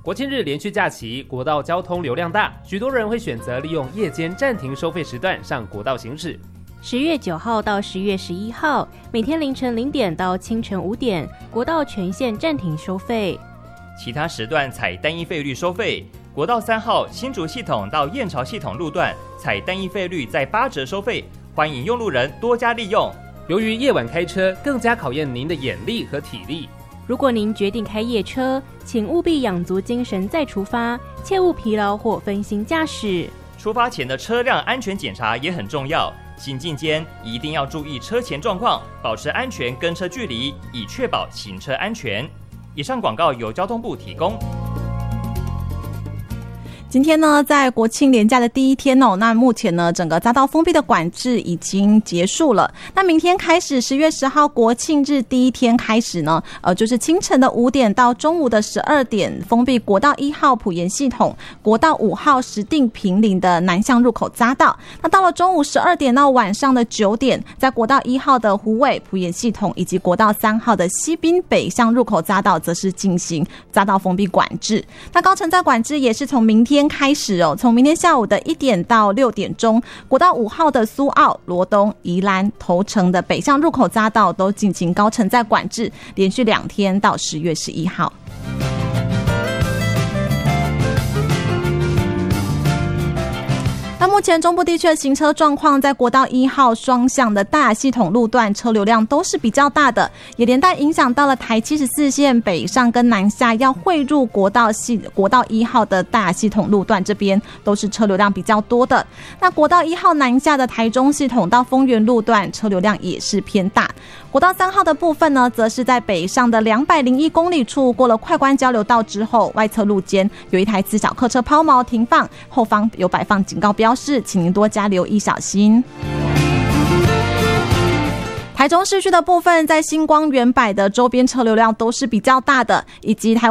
国庆日连续假期，国道交通流量大，许多人会选择利用夜间暂停收费时段上国道行驶。 10月9号到10月11号，每天凌晨0点到清晨5点，国道全线暂停收费。 其他时段采单一费率收费。国道3号新竹系统到燕巢系统路段采单一费率在8折收费，欢迎用路人多加利用。 由于夜晚开车更加考验您的眼力和体力， 如果您决定开夜车，请务必养足精神再出发，切勿疲劳或分心驾驶。 出发前的车辆安全检查也很重要，行进间一定要注意车前状况，保持安全跟车距离，以确保行车安全。以上广告由交通部提供。 今天呢，在国庆连假的第一天哦，那目前呢，整个匝道封闭的管制已经结束了。那明天开始，10月10号国庆日第一天开始呢，就是清晨的5点到中午的12点，封闭国道1号埔盐系统、国道5号石碇坪林的南向入口匝道。那到了中午12点到晚上的9点，在国道1号的虎尾埔盐系统以及国道3号的西滨北向入口匝道，则是进行匝道封闭管制。那高乘载管制也是从明天开始哦，从明天下午的1点到6点钟，国道5号的苏澳、罗东、宜兰、头城的北向入口匝道都进行高乘载管制，连续2天到10月11号。那目前中部地区的行车状况，在国道1号双向的大雅系统路段车流量都是比较大的，也连带影响到了台74线北上跟南下要汇入国道1号的大雅系统路段，这边都是车流量比较多的。那国道1号南下的台中系统到丰原路段车流量也是偏大。国道3号的部分呢，则是在北上的201公里处过了快关交流道之后，外侧路肩有一台自小客车抛锚停放，后方有摆放警告标示，请您多加留意小心。台中市区的部分，在星光远百的周边车流量都是比较大的，以及台